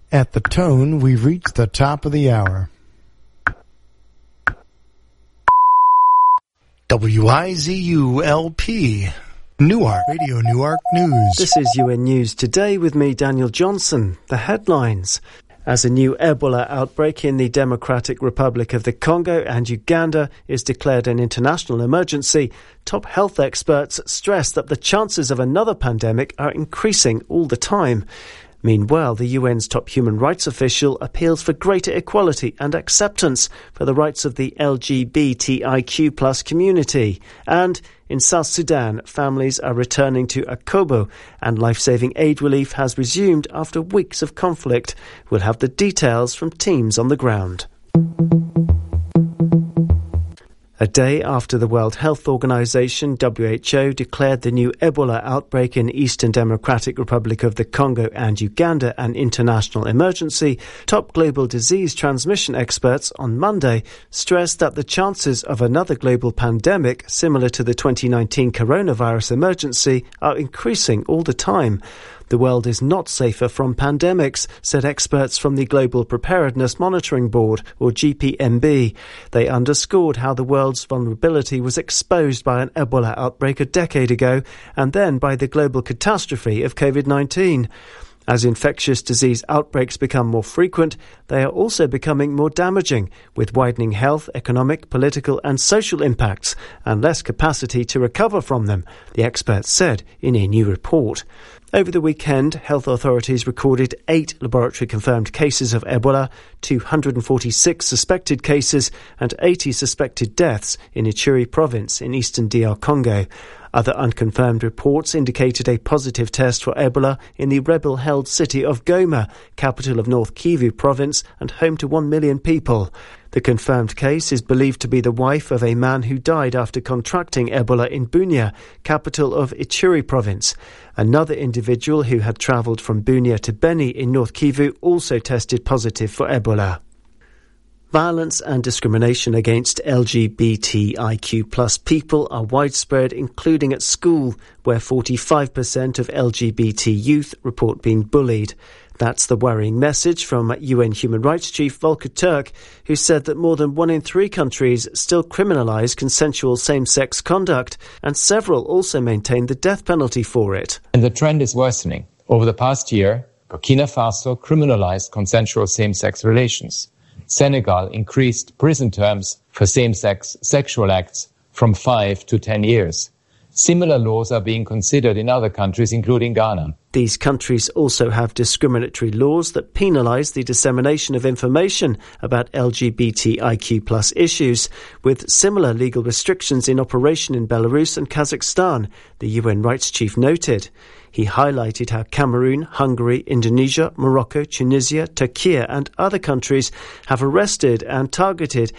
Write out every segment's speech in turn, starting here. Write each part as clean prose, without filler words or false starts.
At the tone, we've reached the top of the hour. WIZU-LP, Newark, Radio Newark News. This is UN News Today with me, Daniel Johnson. The headlines. As a new Ebola outbreak in the Democratic Republic of the Congo and Uganda is declared an international emergency, top health experts stress that the chances of another pandemic are increasing all the time. Meanwhile, the UN's top human rights official appeals for greater equality and acceptance for the rights of the LGBTIQ+ community. And in South Sudan, families are returning to Akobo and life-saving aid relief has resumed after weeks of conflict. We'll have the details from teams on the ground. A day after the World Health Organization, WHO, declared the new Ebola outbreak in Eastern Democratic Republic of the Congo and Uganda an international emergency, top global disease transmission experts on Monday stressed that the chances of another global pandemic similar to the 2019 coronavirus emergency are increasing all the time. The world is not safer from pandemics, said experts from the Global Preparedness Monitoring Board, or GPMB. They underscored how the world's vulnerability was exposed by an Ebola outbreak a decade ago and then by the global catastrophe of COVID-19. As infectious disease outbreaks become more frequent, they are also becoming more damaging, with widening health, economic, political and social impacts and less capacity to recover from them, the experts said in a new report. Over the weekend, health authorities recorded 8 laboratory-confirmed cases of Ebola, 246 suspected cases and 80 suspected deaths in Ituri province in eastern DR Congo. Other unconfirmed reports indicated a positive test for Ebola in the rebel-held city of Goma, capital of North Kivu province and home to 1 million people. The confirmed case is believed to be the wife of a man who died after contracting Ebola in Bunia, capital of Ituri province. Another individual who had travelled from Bunia to Beni in North Kivu also tested positive for Ebola. Violence and discrimination against LGBTIQ+ people are widespread, including at school, where 45% of LGBT youth report being bullied. That's the worrying message from UN Human Rights Chief Volker Turk, who said that more than 1 in 3 countries still criminalise consensual same-sex conduct, and several also maintain the death penalty for it. And the trend is worsening. Over the past year, Burkina Faso criminalised consensual same-sex relations. Senegal increased prison terms for same-sex sexual acts from 5 to 10 years. Similar laws are being considered in other countries, including Ghana. These countries also have discriminatory laws that penalise the dissemination of information about LGBTIQ+ issues, with similar legal restrictions in operation in Belarus and Kazakhstan, the UN Rights Chief noted. He highlighted how Cameroon, Hungary, Indonesia, Morocco, Tunisia, Turkey and other countries have arrested and targeted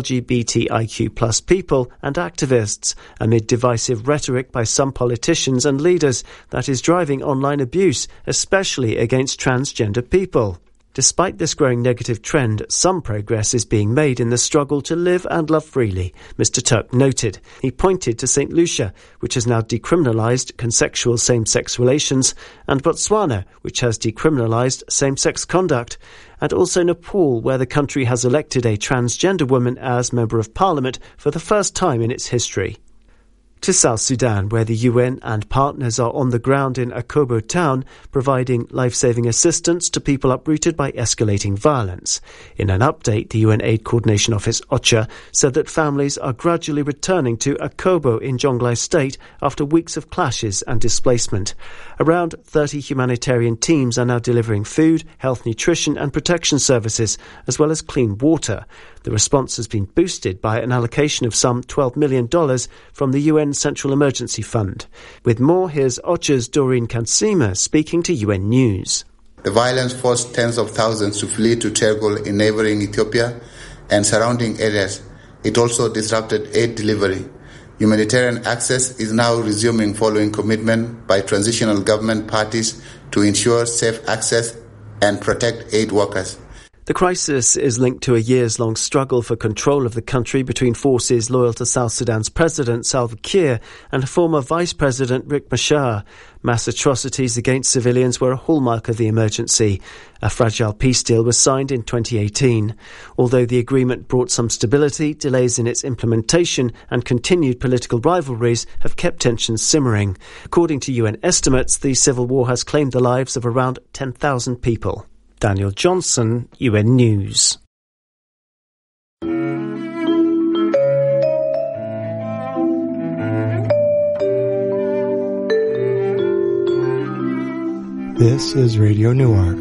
LGBTIQ+ people and activists amid divisive rhetoric by some politicians and leaders that is driving online abuse, especially against transgender people. Despite this growing negative trend, some progress is being made in the struggle to live and love freely, Mr. Turk noted. He pointed to St. Lucia, which has now decriminalised consensual same-sex relations, and Botswana, which has decriminalised same-sex conduct, and also Nepal, where the country has elected a transgender woman as Member of Parliament for the first time in its history. To South Sudan, where the UN and partners are on the ground in Akobo town, providing life-saving assistance to people uprooted by escalating violence. In an update, the UN Aid Coordination Office, OCHA, said that families are gradually returning to Akobo in Jonglei State after weeks of clashes and displacement. Around 30 humanitarian teams are now delivering food, health, nutrition and protection services, as well as clean water. The response has been boosted by an allocation of some $12 million from the UN Central Emergency Fund. With more, here's OCHA's Doreen Kansima speaking to UN News. The violence forced tens of thousands to flee to Tergol in neighboring Ethiopia and surrounding areas. It also disrupted aid delivery. Humanitarian access is now resuming following commitment by transitional government parties to ensure safe access and protect aid workers. The crisis is linked to a years-long struggle for control of the country between forces loyal to South Sudan's President Salva Kiir and former Vice President Riek Machar. Mass atrocities against civilians were a hallmark of the emergency. A fragile peace deal was signed in 2018. Although the agreement brought some stability, delays in its implementation and continued political rivalries have kept tensions simmering. According to UN estimates, the civil war has claimed the lives of around 10,000 people. Daniel Johnson, UN News. This is Radio Newark.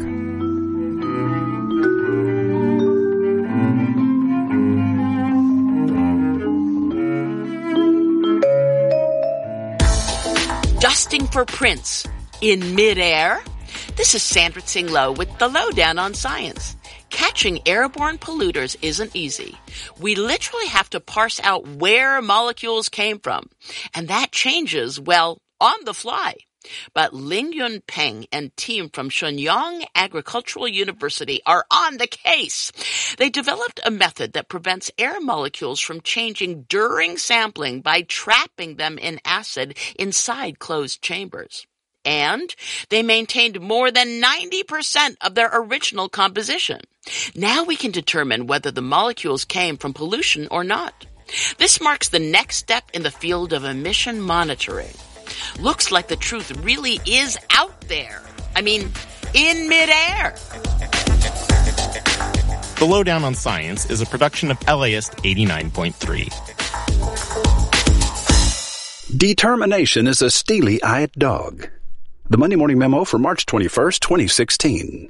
Dusting for Prince in midair? This is Sandra Tsing Loh with the Lowdown on Science. Catching airborne polluters isn't easy. We literally have to parse out where molecules came from. And that changes, well, on the fly. But Lingyun Peng and team from Shenyang Agricultural University are on the case. They developed a method that prevents air molecules from changing during sampling by trapping them in acid inside closed chambers. And they maintained more than 90% of their original composition. Now we can determine whether the molecules came from pollution or not. This marks the next step in the field of emission monitoring. Looks like the truth really is out there. I mean, in midair. The Lowdown on Science is a production of LAist 89.3. Determination is a steely-eyed dog. The Monday Morning Memo for March 21st, 2016.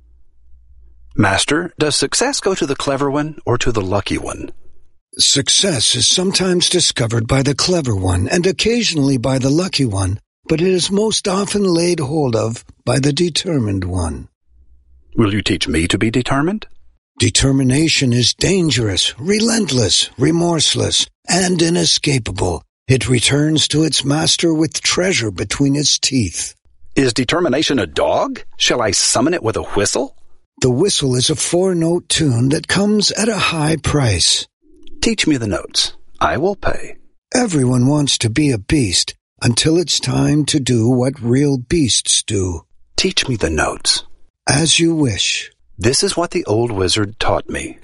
Master, does success go to the clever one or to the lucky one? Success is sometimes discovered by the clever one and occasionally by the lucky one, but it is most often laid hold of by the determined one. Will you teach me to be determined? Determination is dangerous, relentless, remorseless, and inescapable. It returns to its master with treasure between its teeth. Is determination a dog? Shall I summon it with a whistle? The whistle is a 4-note tune that comes at a high price. Teach me the notes. I will pay. Everyone wants to be a beast until it's time to do what real beasts do. Teach me the notes. As you wish. This is what the old wizard taught me.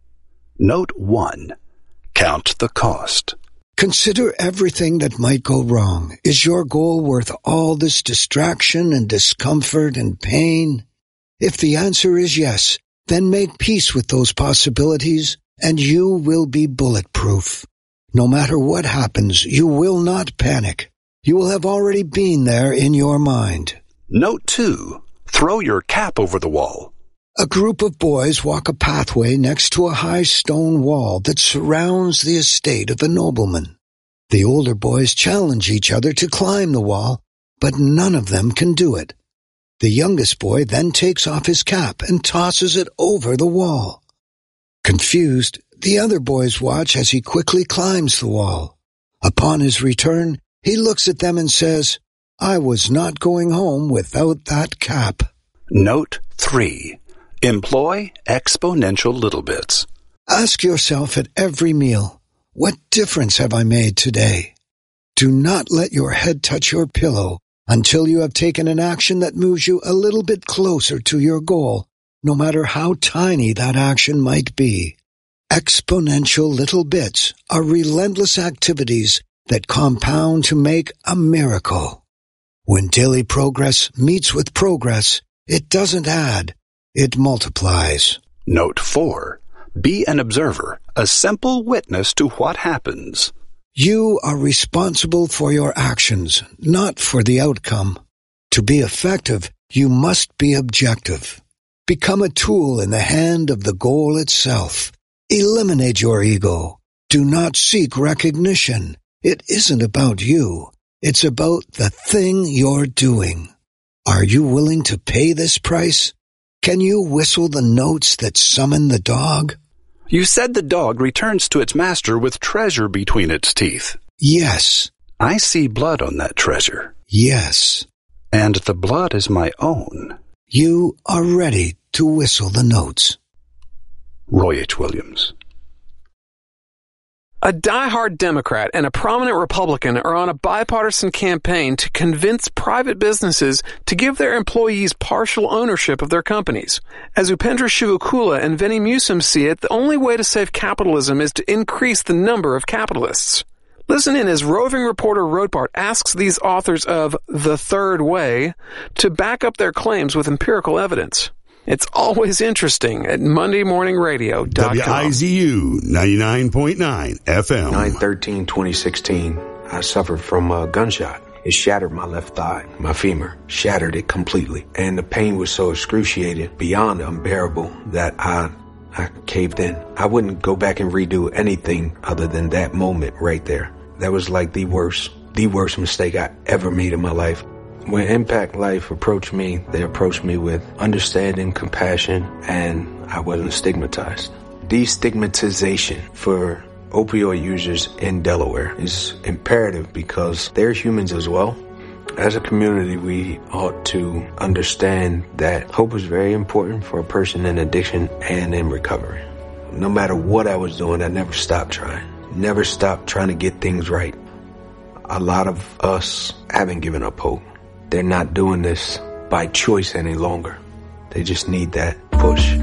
Note 1. Count the cost. Consider everything that might go wrong. Is your goal worth all this distraction and discomfort and pain? If the answer is yes, then make peace with those possibilities, and you will be bulletproof. No matter what happens, you will not panic. You will have already been there in your mind. Note 2. Throw your cap over the wall. A group of boys walk a pathway next to a high stone wall that surrounds the estate of a nobleman. The older boys challenge each other to climb the wall, but none of them can do it. The youngest boy then takes off his cap and tosses it over the wall. Confused, the other boys watch as he quickly climbs the wall. Upon his return, he looks at them and says, "I was not going home without that cap." Note 3. Employ exponential little bits. Ask yourself at every meal, what difference have I made today? Do not let your head touch your pillow until you have taken an action that moves you a little bit closer to your goal, no matter how tiny that action might be. Exponential little bits are relentless activities that compound to make a miracle. When daily progress meets with progress, it doesn't add, it multiplies. Note 4. Be an observer, a simple witness to what happens. You are responsible for your actions, not for the outcome. To be effective, you must be objective. Become a tool in the hand of the goal itself. Eliminate your ego. Do not seek recognition. It isn't about you. It's about the thing you're doing. Are you willing to pay this price? Can you whistle the notes that summon the dog? You said the dog returns to its master with treasure between its teeth. Yes. I see blood on that treasure. Yes. And the blood is my own. You are ready to whistle the notes. Roy H. Williams. A diehard Democrat and a prominent Republican are on a bipartisan campaign to convince private businesses to give their employees partial ownership of their companies. As Upendra Shivakula and Vinnie Musum see it, the only way to save capitalism is to increase the number of capitalists. Listen in as roving reporter Rothbart asks these authors of The Third Way to back up their claims with empirical evidence. It's always interesting at MondayMorningRadio.com. WIZU 99.9 FM. 9/13/2016. I suffered from a gunshot. It shattered my left thigh, my femur, shattered it completely. And the pain was so excruciating, beyond unbearable, that I caved in. I wouldn't go back and redo anything other than that moment right there. That was like the worst mistake I ever made in my life. When Impact Life approached me, they approached me with understanding, compassion, and I wasn't stigmatized. Destigmatization for opioid users in Delaware is imperative because they're humans as well. As a community, we ought to understand that hope is very important for a person in addiction and in recovery. No matter what I was doing, I never stopped trying. Never stopped trying to get things right. A lot of us haven't given up hope. They're not doing this by choice any longer. They just need that push.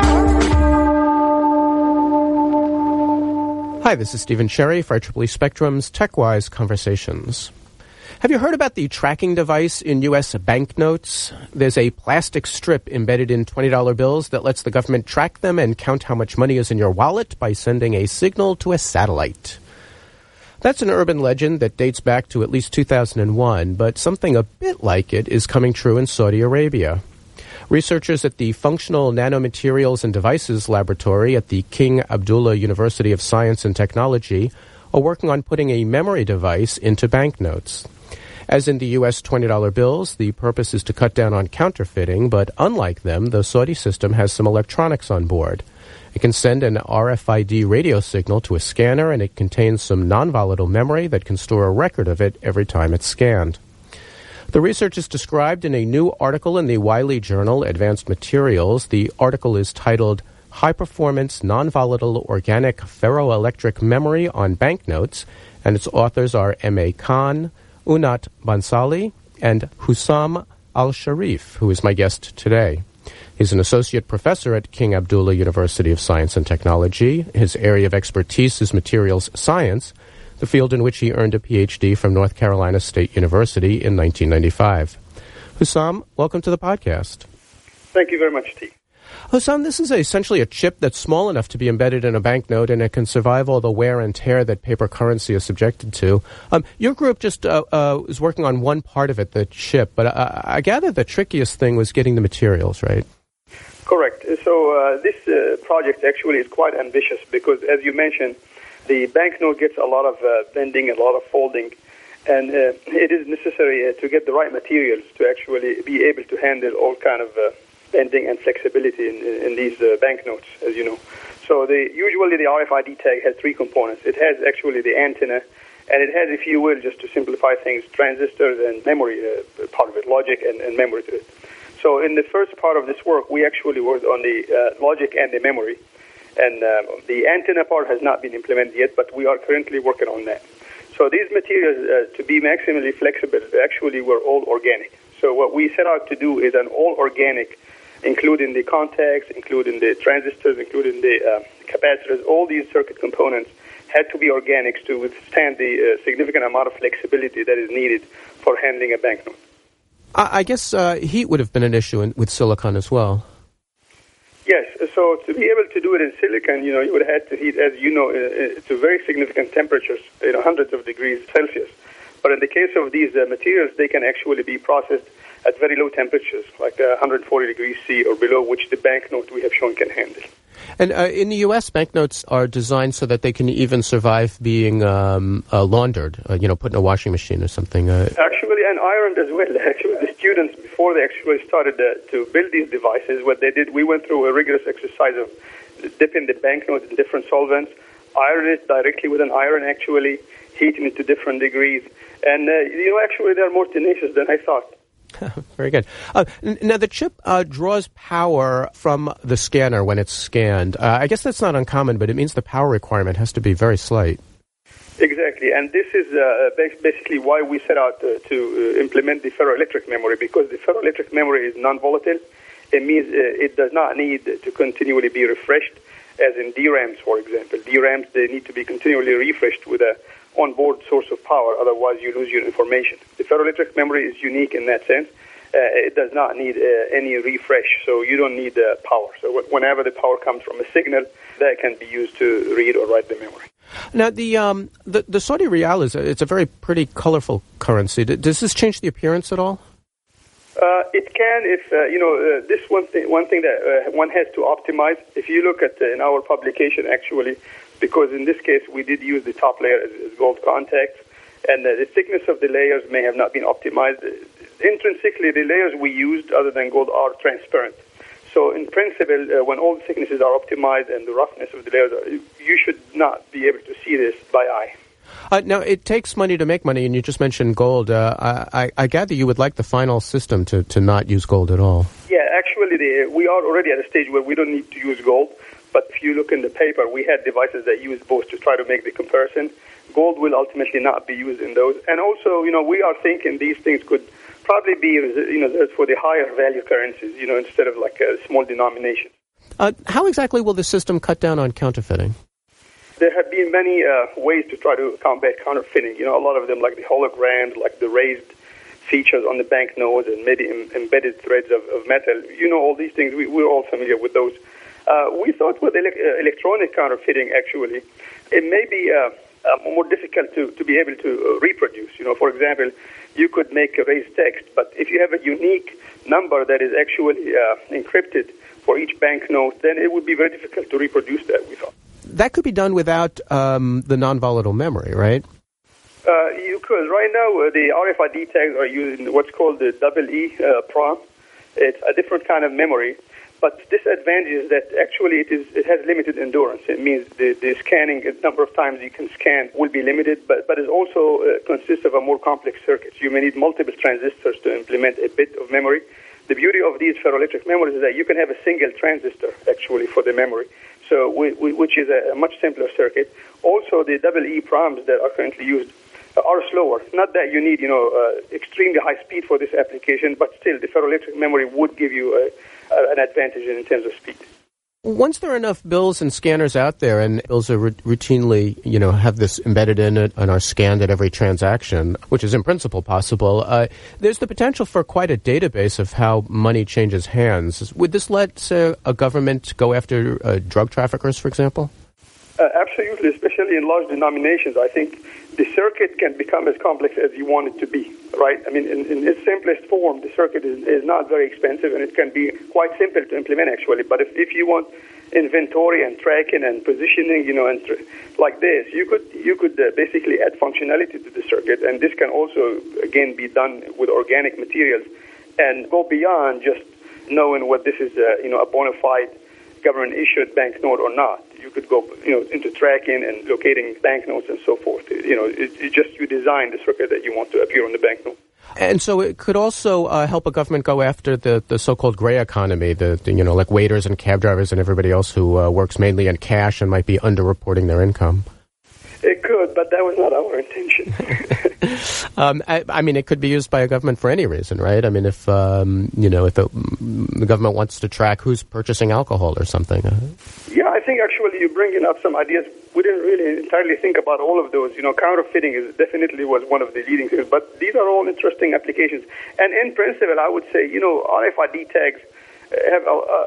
Hi, this is Stephen Sherry for IEEE Spectrum's TechWise Conversations. Have you heard about the tracking device in U.S. banknotes? There's a plastic strip embedded in $20 bills that lets the government track them and count how much money is in your wallet by sending a signal to a satellite. That's an urban legend that dates back to at least 2001, but something a bit like it is coming true in Saudi Arabia. Researchers at the Functional Nanomaterials and Devices Laboratory at the King Abdullah University of Science and Technology are working on putting a memory device into banknotes. As in the U.S. $20 bills, the purpose is to cut down on counterfeiting, but unlike them, the Saudi system has some electronics on board. It can send an RFID radio signal to a scanner, and it contains some non-volatile memory that can store a record of it every time it's scanned. The research is described in a new article in the Wiley Journal, Advanced Materials. The article is titled High-Performance Non-Volatile Organic Ferroelectric Memory on Banknotes, and its authors are M.A. Khan, Unat Bansali, and Hussam Al-Sharif, who is my guest today. He's an associate professor at King Abdullah University of Science and Technology. His area of expertise is materials science, the field in which he earned a PhD from North Carolina State University in 1995. Hussam, welcome to the podcast. Thank you very much, T. Hussam, this is essentially a chip that's small enough to be embedded in a banknote, and it can survive all the wear and tear that paper currency is subjected to. Your group just is working on one part of it, the chip, but I gather the trickiest thing was getting the materials, right? Correct. So this project actually is quite ambitious because, as you mentioned, the banknote gets a lot of bending, a lot of folding, and it is necessary to get the right materials to actually be able to handle all kind of bending and flexibility in these banknotes, as you know. So usually the RFID tag has three components. It has actually the antenna, and it has, if you will, just to simplify things, transistors and memory part of it, logic and memory to it. So in the first part of this work, we actually worked on the logic and the memory. And the antenna part has not been implemented yet, but we are currently working on that. So these materials, to be maximally flexible, actually were all organic. So what we set out to do is an all organic, including the contacts, including the transistors, including the capacitors, all these circuit components had to be organics to withstand the significant amount of flexibility that is needed for handling a banknote. I guess heat would have been an issue with silicon as well. Yes, so to be able to do it in silicon, you would have had to heat, as you know, to very significant temperatures, hundreds of degrees Celsius. But in the case of these materials, they can actually be processed at very low temperatures, like 140 degrees C or below, which the banknote we have shown can handle. And in the U.S., banknotes are designed so that they can even survive being laundered, put in a washing machine or something. Actually, and ironed as well. Actually, the students, before they actually started to build these devices, what they did, we went through a rigorous exercise of dipping the banknote in different solvents, ironing it directly with an iron, actually, heating it to different degrees. And, actually, they're more tenacious than I thought. Very good. Now, the chip draws power from the scanner when it's scanned. I guess that's not uncommon, but it means the power requirement has to be very slight. Exactly, and this is basically why we set out to implement the ferroelectric memory, because the ferroelectric memory is non-volatile. It means it does not need to continually be refreshed, as in DRAMs, for example. DRAMs, they need to be continually refreshed with an onboard source of power, otherwise you lose your information. The ferroelectric memory is unique in that sense. It does not need any refresh, so you don't need power. So whenever the power comes from a signal, that can be used to read or write the memory. Now, the Saudi riyal it's a very pretty colorful currency. Does this change the appearance at all? It can, if this one thing that one has to optimize. If you look at in our publication, actually, because in this case we did use the top layer as gold contacts, and the thickness of the layers may have not been optimized. Intrinsically, the layers we used, other than gold, are transparent. So in principle, when all the thicknesses are optimized and the roughness of the layers, you should not be able to see this by eye. Now, it takes money to make money, and you just mentioned gold. I gather you would like the final system to not use gold at all. Yeah, actually, we are already at a stage where we don't need to use gold. But if you look in the paper, we had devices that use both to try to make the comparison. Gold will ultimately not be used in those. And also, we are thinking these things could probably be, for the higher value currencies, instead of like a small denomination. How exactly will the system cut down on counterfeiting? There have been many ways to try to combat counterfeiting. A lot of them, like the holograms, like the raised features on the banknotes, and maybe embedded threads of metal. All these things, we're all familiar with those. We thought with electronic counterfeiting, actually, it may be more difficult to be able to reproduce. For example, you could make a raised text, but if you have a unique number that is actually encrypted for each banknote, then it would be very difficult to reproduce that, we thought. That could be done without the non-volatile memory, right? You could. Right now, the RFID tags are using what's called the EE-PROM. It's a different kind of memory. But disadvantage is that actually it has limited endurance. It means the scanning, the number of times you can scan will be limited, but it also consists of a more complex circuit. You may need multiple transistors to implement a bit of memory. The beauty of these ferroelectric memories is that you can have a single transistor, actually, for the memory, so which is a much simpler circuit. Also, the EE-PROMs that are currently used are slower. Not that you need, extremely high speed for this application, but still, the ferroelectric memory would give you an advantage in terms of speed. Once there are enough bills and scanners out there, and bills are routinely, have this embedded in it and are scanned at every transaction, which is in principle possible, there's the potential for quite a database of how money changes hands. Would this let, say, a government go after drug traffickers, for example? Absolutely, especially in large denominations. I think the circuit can become as complex as you want it to be, right? I mean, in its simplest form, the circuit is not very expensive, and it can be quite simple to implement, actually. But if you want inventory and tracking and positioning, like this, you could basically add functionality to the circuit, and this can also, again, be done with organic materials and go beyond just knowing what this is, a bona fide government-issued banknote or not. You could go, into tracking and locating banknotes and so forth. You design the circuit that you want to appear on the banknote. And so it could also help a government go after the so-called gray economy, like waiters and cab drivers and everybody else who works mainly in cash and might be underreporting their income. It could, but that was not our intention. I mean, it could be used by a government for any reason, right? I mean, if the government wants to track who's purchasing alcohol or something. Yeah, I think actually you're bringing up some ideas. We didn't really entirely think about all of those. Counterfeiting definitely was one of the leading things, but these are all interesting applications. And in principle, I would say, RFID tags have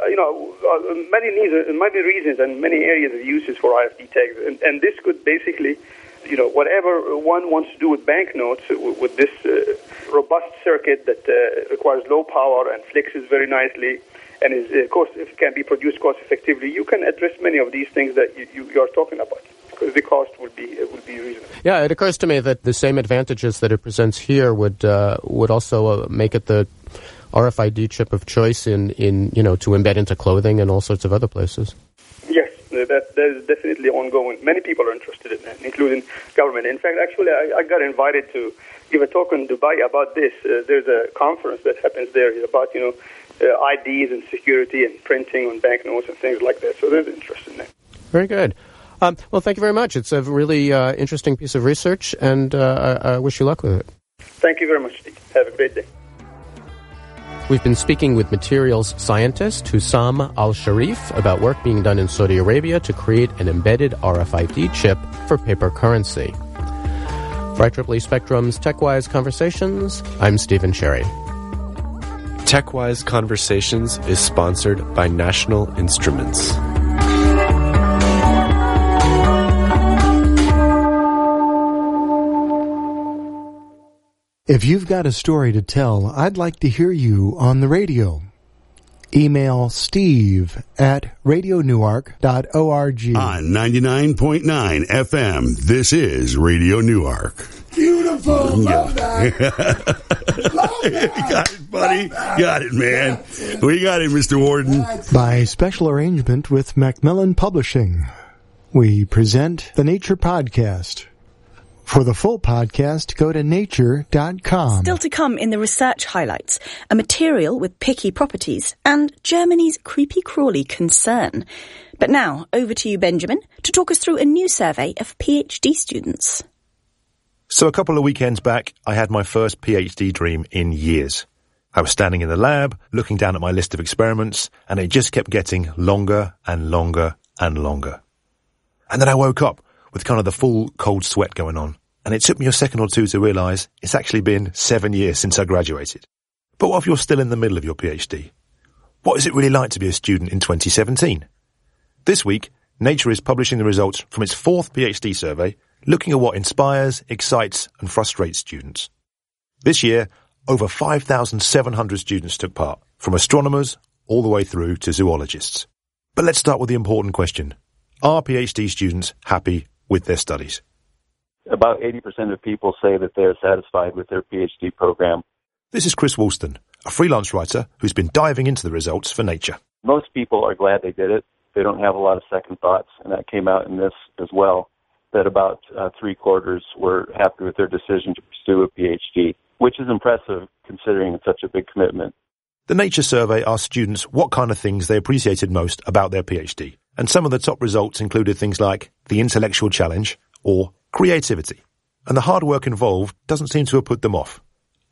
many reasons and many areas of uses for RFID tags, and this could basically, whatever one wants to do with banknotes, with this robust circuit that requires low power and flexes very nicely, and it can be produced cost effectively, you can address many of these things that you are talking about, because the cost would be reasonable. Yeah, it occurs to me that the same advantages that it presents here would also make it the RFID chip of choice in to embed into clothing and all sorts of other places. Yes, that is definitely ongoing. Many people are interested in that, including government. In fact, actually, I got invited to give a talk in Dubai about this. There's a conference that happens there about, IDs and security and printing on banknotes and things like that. So there's interest in that. Very good. Well, thank you very much. It's a really interesting piece of research, and I wish you luck with it. Thank you very much, Steve. Have a great day. We've been speaking with materials scientist Hussam Al-Sharif about work being done in Saudi Arabia to create an embedded RFID chip for paper currency. For IEEE Spectrum's TechWise Conversations, I'm Stephen Sherry. TechWise Conversations is sponsored by National Instruments. If you've got a story to tell, I'd like to hear you on the radio. Email steve@radionewark.org. On 99.9 FM, this is Radio Newark. Beautiful. Love that. You got it, buddy. Got it, man. We got it, Mr. Warden. By special arrangement with Macmillan Publishing, we present the Nature Podcast. For the full podcast, go to nature.com. Still to come in the research highlights, a material with picky properties and Germany's creepy-crawly concern. But now, over to you, Benjamin, to talk us through a new survey of PhD students. So a couple of weekends back, I had my first PhD dream in years. I was standing in the lab, looking down at my list of experiments, and it just kept getting longer and longer and longer. And then I woke up with kind of the full cold sweat going on. And it took me a second or two to realise it's actually been 7 years since I graduated. But what if you're still in the middle of your PhD? What is it really like to be a student in 2017? This week, Nature is publishing the results from its 4th PhD survey, looking at what inspires, excites and frustrates students. This year, over 5,700 students took part, from astronomers all the way through to zoologists. But let's start with the important question. Are PhD students happy with their studies? About 80% of people say that they're satisfied with their PhD program. This is Chris Woolston, a freelance writer who's been diving into the results for Nature. Most people are glad they did it. They don't have a lot of second thoughts, and that came out in this as well, that about 3/4 were happy with their decision to pursue a PhD, which is impressive considering it's such a big commitment. The Nature survey asked students what kind of things they appreciated most about their PhD. And some of the top results included things like the intellectual challenge or creativity. And the hard work involved doesn't seem to have put them off.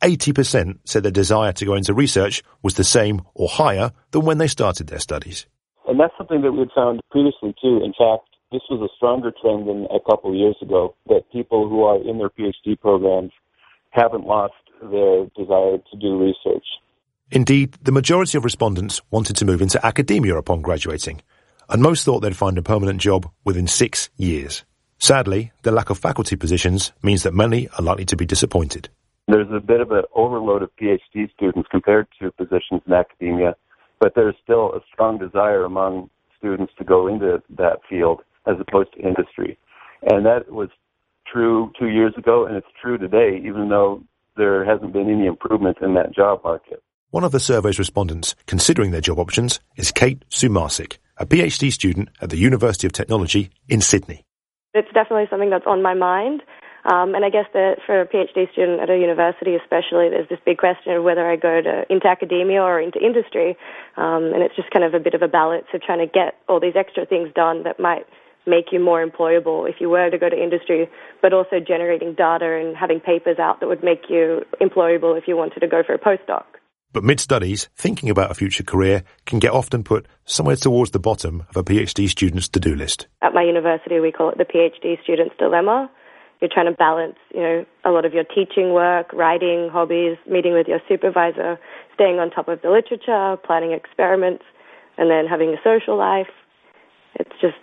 80% said their desire to go into research was the same or higher than when they started their studies. And that's something that we had found previously too. In fact, this was a stronger trend than a couple of years ago, that people who are in their PhD programs haven't lost their desire to do research. Indeed, the majority of respondents wanted to move into academia upon graduating, and most thought they'd find a permanent job within 6 years. Sadly, the lack of faculty positions means that many are likely to be disappointed. There's a bit of an overload of PhD students compared to positions in academia, but there's still a strong desire among students to go into that field as opposed to industry. And that was true 2 years ago, and it's true today, even though there hasn't been any improvement in that job market. One of the survey's respondents considering their job options is Kate Sumarsic, a PhD student at the University of Technology in Sydney. It's definitely something that's on my mind. And I guess that for a PhD student at a university especially, there's this big question of whether I go into academia or into industry. And it's just kind of a bit of a balance of trying to get all these extra things done that might make you more employable if you were to go to industry, but also generating data and having papers out that would make you employable if you wanted to go for a postdoc. But mid-studies, thinking about a future career can get often put somewhere towards the bottom of a PhD student's to-do list. At my university, we call it the PhD student's dilemma. You're trying to balance, a lot of your teaching work, writing, hobbies, meeting with your supervisor, staying on top of the literature, planning experiments, and then having a social life. It's just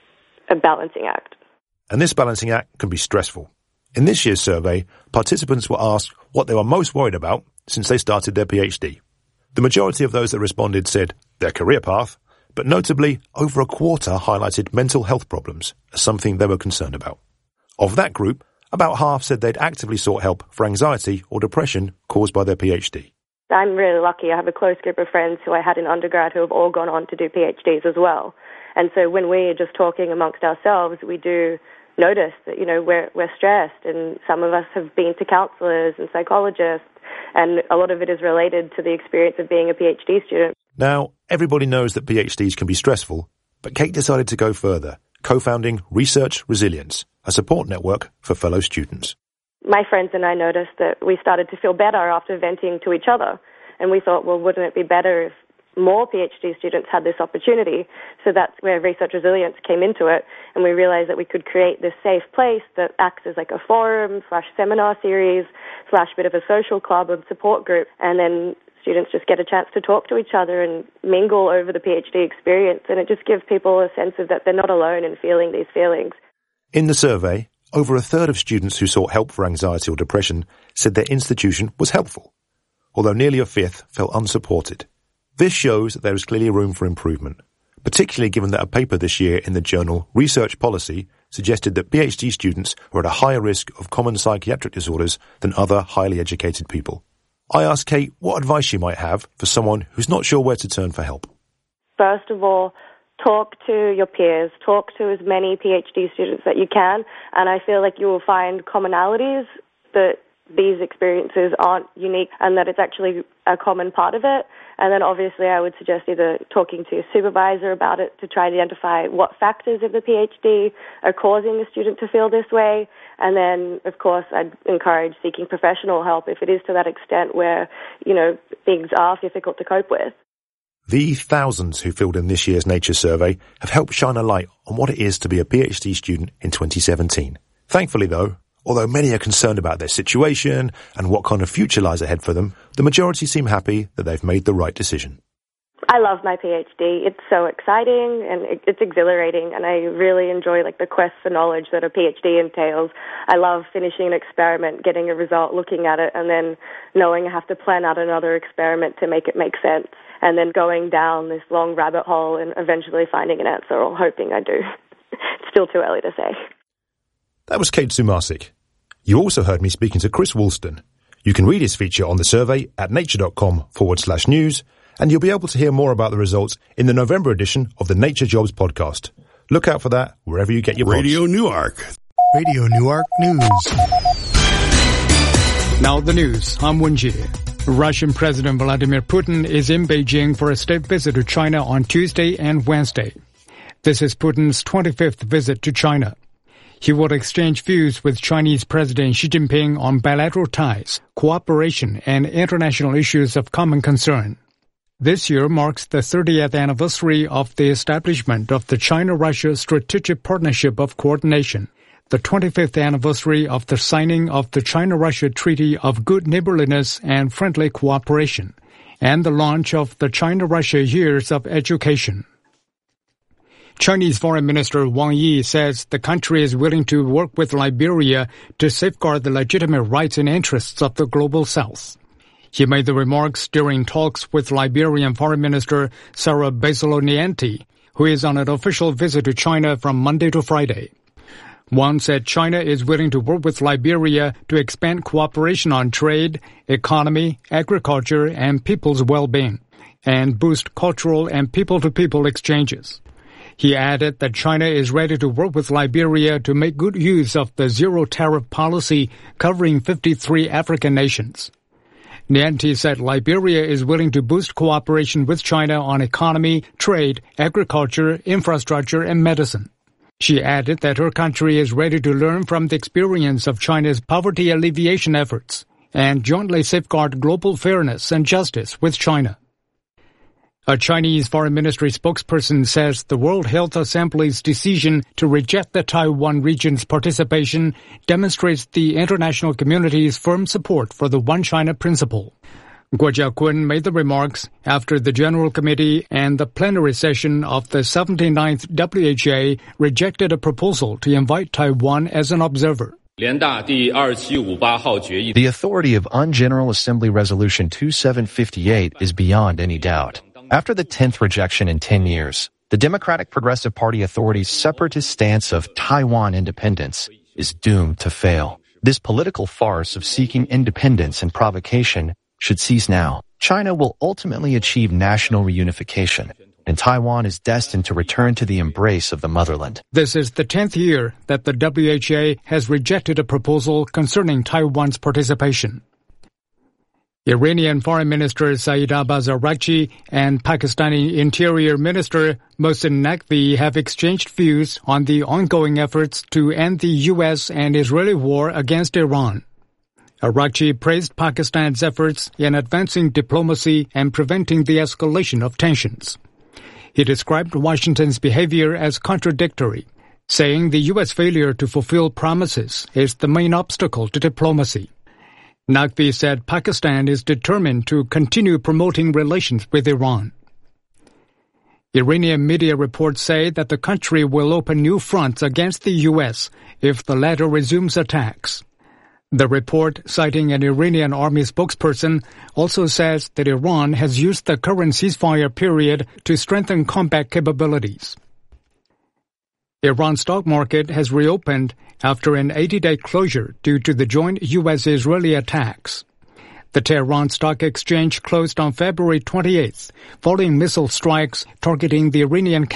a balancing act. And this balancing act can be stressful. In this year's survey, participants were asked what they were most worried about since they started their PhD. The majority of those that responded said their career path, but notably, over a quarter highlighted mental health problems as something they were concerned about. Of that group, about half said they'd actively sought help for anxiety or depression caused by their PhD. I'm really lucky. I have a close group of friends who I had in undergrad who have all gone on to do PhDs as well. And so when we're just talking amongst ourselves, we do notice that, we're stressed, and some of us have been to counselors and psychologists, and a lot of it is related to the experience of being a PhD student. Now, everybody knows that PhDs can be stressful, but Kate decided to go further, co-founding Research Resilience, a support network for fellow students. My friends and I noticed that we started to feel better after venting to each other, and we thought, well, wouldn't it be better if more PhD students had this opportunity? So that's where Research Resilience came into it, and we realized that we could create this safe place that acts as like a forum / seminar series / bit of a social club and support group, and then students just get a chance to talk to each other and mingle over the PhD experience, and it just gives people a sense of that they're not alone in feeling these feelings. In the survey, over a third of students who sought help for anxiety or depression said their institution was helpful, although nearly a fifth felt unsupported. This shows that there is clearly room for improvement, particularly given that a paper this year in the journal Research Policy suggested that PhD students are at a higher risk of common psychiatric disorders than other highly educated people. I asked Kate what advice she might have for someone who's not sure where to turn for help. First of all, talk to your peers, talk to as many PhD students that you can, and I feel like you will find commonalities that these experiences aren't unique and that it's actually a common part of it. And then obviously I would suggest either talking to your supervisor about it to try to identify what factors of the PhD are causing the student to feel this way. And then, of course, I'd encourage seeking professional help if it is to that extent where, things are difficult to cope with. The thousands who filled in this year's Nature survey have helped shine a light on what it is to be a PhD student in 2017. Thankfully, though, although many are concerned about their situation and what kind of future lies ahead for them, the majority seem happy that they've made the right decision. I love my PhD. It's so exciting and it's exhilarating, and I really enjoy the quest for knowledge that a PhD entails. I love finishing an experiment, getting a result, looking at it, and then knowing I have to plan out another experiment to make it make sense, and then going down this long rabbit hole and eventually finding an answer, or hoping I do. It's still too early to say. That was Kate Sumasik. You also heard me speaking to Chris Woolston. You can read his feature on the survey at nature.com/news, and you'll be able to hear more about the results in the November edition of the Nature Jobs podcast. Look out for that wherever you get your Radio pods. Newark. Radio Newark News. Now the news. I'm Wenjie. Russian President Vladimir Putin is in Beijing for a state visit to China on Tuesday and Wednesday. This is Putin's 25th visit to China. He will exchange views with Chinese President Xi Jinping on bilateral ties, cooperation, and international issues of common concern. This year marks the 30th anniversary of the establishment of the China-Russia Strategic Partnership of Coordination, the 25th anniversary of the signing of the China-Russia Treaty of Good Neighborliness and Friendly Cooperation, and the launch of the China-Russia Years of Education. Chinese Foreign Minister Wang Yi says the country is willing to work with Liberia to safeguard the legitimate rights and interests of the Global South. He made the remarks during talks with Liberian Foreign Minister Sarah Basilonianti, who is on an official visit to China from Monday to Friday. Wang said China is willing to work with Liberia to expand cooperation on trade, economy, agriculture, and people's well-being, and boost cultural and people-to-people exchanges. He added that China is ready to work with Liberia to make good use of the zero-tariff policy covering 53 African nations. Nianti said Liberia is willing to boost cooperation with China on economy, trade, agriculture, infrastructure, and medicine. She added that her country is ready to learn from the experience of China's poverty alleviation efforts and jointly safeguard global fairness and justice with China. A Chinese Foreign Ministry spokesperson says the World Health Assembly's decision to reject the Taiwan region's participation demonstrates the international community's firm support for the One China principle. Guo Jiakun made the remarks after the General Committee and the plenary session of the 79th WHA rejected a proposal to invite Taiwan as an observer. The authority of UN Assembly Resolution 2758 is beyond any doubt. After the 10th rejection in 10 years, the Democratic Progressive Party authority's separatist stance of Taiwan independence is doomed to fail. This political farce of seeking independence and provocation should cease now. China will ultimately achieve national reunification. and Taiwan is destined to return to the embrace of the motherland. This is the 10th year that the WHA has rejected a proposal concerning Taiwan's participation. Iranian Foreign Minister Saeed Abbas Araghchi and Pakistani Interior Minister Mohsin Naqvi have exchanged views on the ongoing efforts to end the U.S. and Israeli war against Iran. Araghchi praised Pakistan's efforts in advancing diplomacy and preventing the escalation of tensions. He described Washington's behavior as contradictory, saying the U.S. failure to fulfill promises is the main obstacle to diplomacy. Naqvi said Pakistan is determined to continue promoting relations with Iran. Iranian media reports say that the country will open new fronts against the U.S. if the latter resumes attacks. The report, citing an Iranian army spokesperson, also says that Iran has used the current ceasefire period to strengthen combat capabilities. Iran's stock market has reopened after an 80-day closure due to the joint U.S.-Israeli attacks. The Tehran Stock Exchange closed on February 28th, following missile strikes targeting the Iranian